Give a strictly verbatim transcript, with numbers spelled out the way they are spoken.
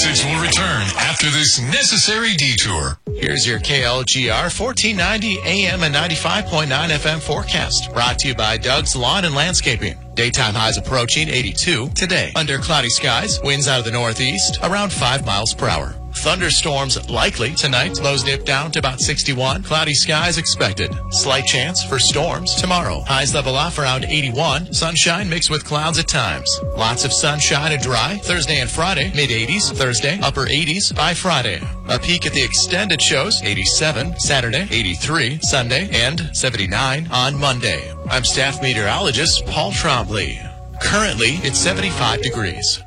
message will return after this necessary detour. Here's your K L G R fourteen ninety A M and ninety-five point nine F M forecast. Brought to you by Doug's Lawn and Landscaping. Daytime highs approaching eighty-two today. Under cloudy skies, winds out of the northeast around five miles per hour. Thunderstorms likely tonight. Lows dip down to about sixty-one. Cloudy skies expected. Slight chance for storms tomorrow. Highs level off around eighty-one. Sunshine mixed with clouds at times. Lots of sunshine and dry. Thursday and Friday, mid eighties. Thursday, upper eighties by Friday. A peek at the extended shows, eighty-seven. Saturday, eighty-three. Sunday, and seventy-nine on Monday. I'm staff meteorologist Paul Trombley. Currently, it's seventy-five degrees.